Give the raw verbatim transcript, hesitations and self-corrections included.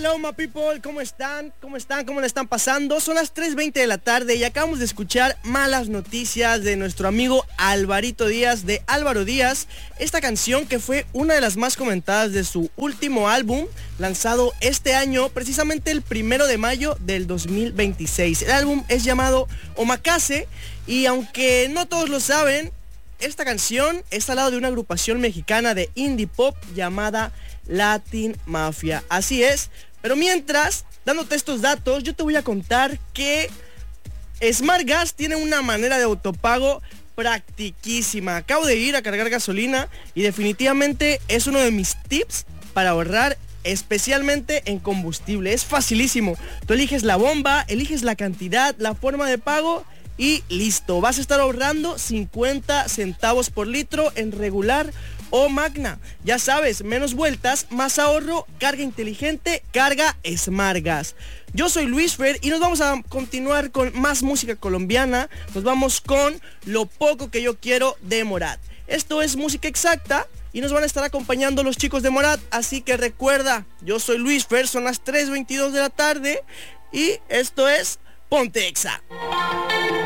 hello my people, ¿cómo están? ¿Cómo están? ¿Cómo le están pasando? Son las tres veinte de la tarde y acabamos de escuchar Malas Noticias de nuestro amigo Alvarito Díaz, de Álvaro Díaz. Esta canción que fue una de las más comentadas de su último álbum, lanzado este año, precisamente el primero de mayo del dos mil veintiséis. El álbum es llamado Omakase y aunque no todos lo saben, esta canción está al lado de una agrupación mexicana de indie pop llamada Latin Mafia. Así es, pero mientras, dándote estos datos, yo te voy a contar que Smart Gas tiene una manera de autopago practiquísima. Acabo de ir a cargar gasolina y definitivamente es uno de mis tips para ahorrar, especialmente en combustible. Es facilísimo. Tú eliges la bomba, eliges la cantidad, la forma de pago y listo. Vas a estar ahorrando cincuenta centavos por litro en regular o magna. Ya sabes, menos vueltas, más ahorro, carga inteligente, carga Smart Gas. Yo soy Luis Fer y nos vamos a continuar con más música colombiana. Nos vamos con Lo Poco Que Yo Quiero de Morat. Esto es música exacta y nos van a estar acompañando los chicos de Morat. Así que recuerda, yo soy Luis Fer, son las tres veintidós de la tarde y esto es Ponte Exa.